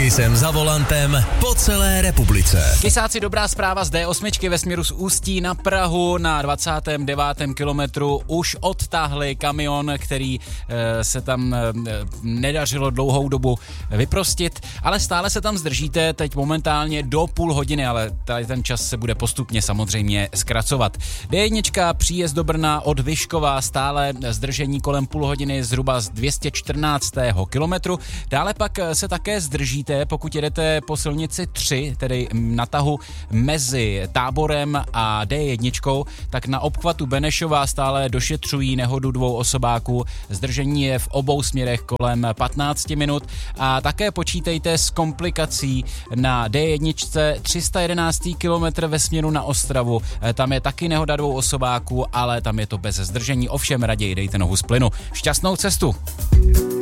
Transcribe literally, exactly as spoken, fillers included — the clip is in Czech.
servisem za volantem po celé republice. Kysáci, dobrá zpráva z D osm ve směru z Ústí na Prahu na dvacátém devátém kilometru už odtáhli kamion, který e, se tam e, nedařilo dlouhou dobu vyprostit, ale stále se tam zdržíte teď momentálně do půl hodiny, ale tady ten čas se bude postupně samozřejmě zkracovat. D jedna příjezd do Brna od Vyškova, stále zdržení kolem půl hodiny zhruba z dvě stě čtrnáctého kilometru. Dále pak se také zdržíte, pokud jedete po silnici tři, tedy na tahu mezi Táborem a D jedna, tak na obchvatu Benešova stále došetřují nehodu dvou osobáků. Zdržení je v obou směrech kolem patnáct minut a také počítejte s komplikací na D jedna tři sta jedenáctý kilometr ve směru na Ostravu. Tam je taky nehoda dvou osobáků, ale tam je to bez zdržení, ovšem raději dejte nohu z plynu. Šťastnou cestu!